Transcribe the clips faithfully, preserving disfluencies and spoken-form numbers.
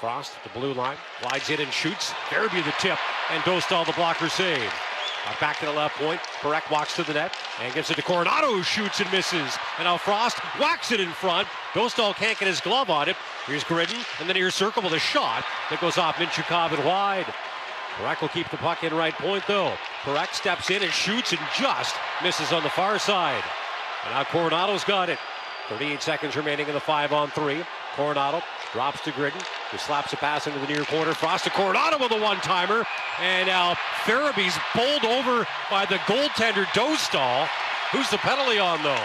Frost at the blue line, glides in and shoots. Farabee the tip, and Dostal the blocker save. Uh, back to the left point, Perek walks to the net and gives it to Coronado, who shoots and misses. And now Frost whacks it in front. Dostal can't get his glove on it. Here's Gridden, and then here's Circle with a shot that goes off Minchukov and wide. Perek will keep the puck in right point though. Perek steps in and shoots and just misses on the far side. And now Coronado's got it. thirty-eight seconds remaining in the five on three. Coronado drops to Gridden, who slaps a pass into the near corner. Frost to Coronado with a one-timer. And now Farabee's bowled over by the goaltender Dostal. Who's the penalty on though?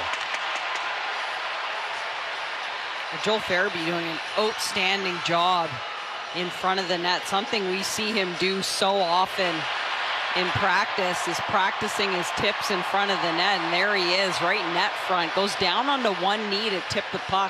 Joel Farabee doing an outstanding job in front of the net. Something we see him do so often in practice is practicing his tips in front of the net. And there he is, right net front. Goes down onto one knee to tip the puck.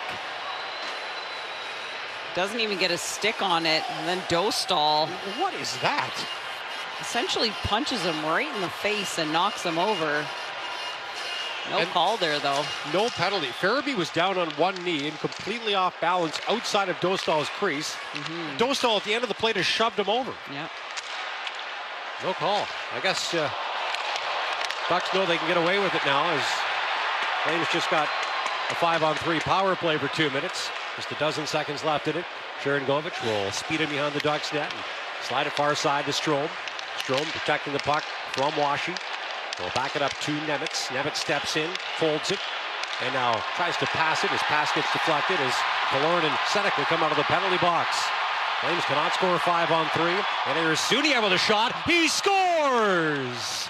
Doesn't even get a stick on it. And then Dostal. What is that? Essentially punches him right in the face and knocks him over. No and call there, though. No penalty. Farabee was down on one knee and completely off balance outside of Dostal's crease. Mm-hmm. Dostal at the end of the plate has shoved him over. Yep. No call. I guess uh, Ducks know they can get away with it now, as Flames just got a five on three power play for two minutes. Just a dozen seconds left in it. Sharangovich will speed him behind the Ducks net and slide it far side to Strome. Strome protecting the puck from Washi. We'll back it up to Nemitz. Nemitz steps in, folds it, and now tries to pass it. His pass gets deflected as Killorn and Senek will come out of the penalty box. Flames cannot score five on three. And here's Suniev with a shot. He scores!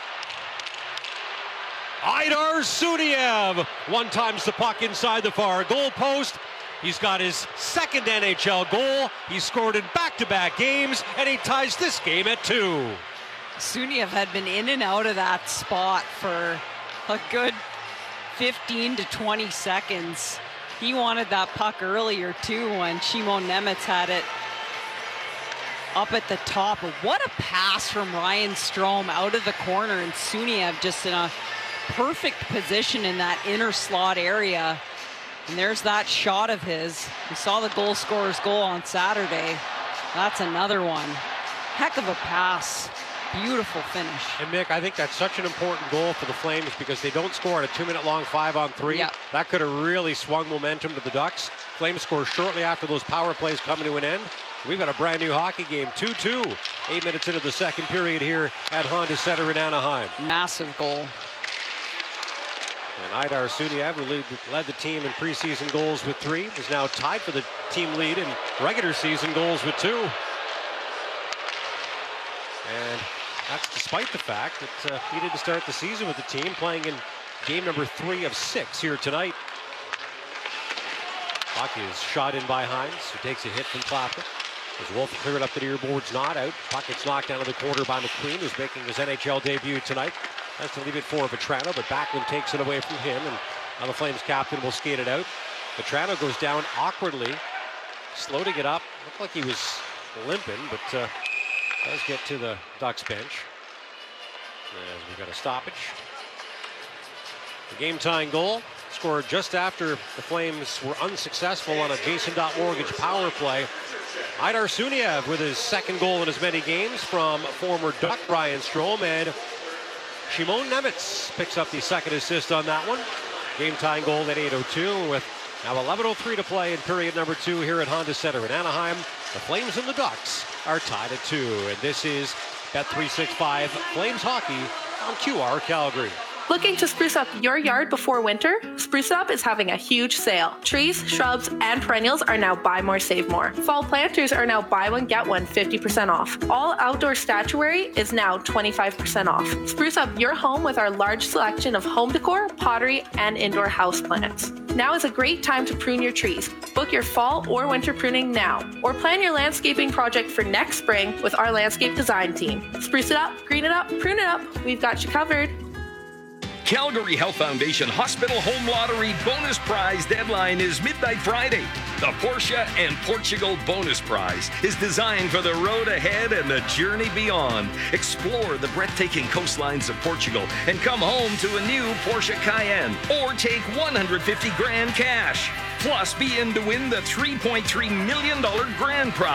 Aidar Suniev one-times the puck inside the far goal post. He's got his second N H L goal. He scored in back-to-back games, and he ties this game at two. Suniev had been in and out of that spot for a good fifteen to twenty seconds. He wanted that puck earlier too when Shimon Nemitz had it up at the top. What a pass from Ryan Strome out of the corner, and Suniev just in a perfect position in that inner slot area. And there's that shot of his. We saw the goal scorer's goal on Saturday. That's another one. Heck of a pass. Beautiful finish. And Mick, I think that's such an important goal for the Flames because they don't score on a two-minute long five on three. Yep. That could have really swung momentum to the Ducks. Flames score shortly after those power plays coming to an end. We've got a brand new hockey game, two two. Eight minutes into the second period here at Honda Center in Anaheim. Massive goal. And Aidar Suniev, who lead, led the team in preseason goals with three, is now tied for the team lead in regular season goals with two. And that's despite the fact that uh, he didn't start the season with the team, playing in game number three of six here tonight. Puck is shot in by Hines, who takes a hit from Clapton. As Wolf cleared up the near boards, not out. Puck gets knocked down to the corner by McQueen, who's making his N H L debut tonight. Has to leave it for Vetrano, but Backlund takes it away from him, and now the Flames captain will skate it out. Vetrano goes down awkwardly, slow to get up. Looked like he was limping, but uh, does get to the Ducks bench. As we got a stoppage. The game-tying goal scored just after the Flames were unsuccessful on a Jason Mortgage power play. Aidar Suniev with his second goal in as many games from former Duck Ryan Strome, and Shimon Nemitz picks up the second assist on that one. Game-tying goal at eight oh two with now eleven oh three to play in period number two here at Honda Center in Anaheim. The Flames and the Ducks are tied at two, and this is Bet three sixty-five Flames Hockey on Q R Calgary. Looking to spruce up your yard before winter? Spruce Up is having a huge sale. Trees, shrubs, and perennials are now buy more, save more. Fall planters are now buy one, get one fifty percent off. All outdoor statuary is now twenty-five percent off. Spruce up your home with our large selection of home decor, pottery, and indoor houseplants. Now is a great time to prune your trees. Book your fall or winter pruning now, or plan your landscaping project for next spring with our landscape design team. Spruce it up, green it up, prune it up. We've got you covered. Calgary Health Foundation Hospital Home Lottery bonus prize deadline is midnight Friday. The Porsche and Portugal bonus prize is designed for the road ahead and the journey beyond. Explore the breathtaking coastlines of Portugal and come home to a new Porsche Cayenne, or take one hundred fifty grand cash. Plus, be in to win the three point three million dollars grand prize.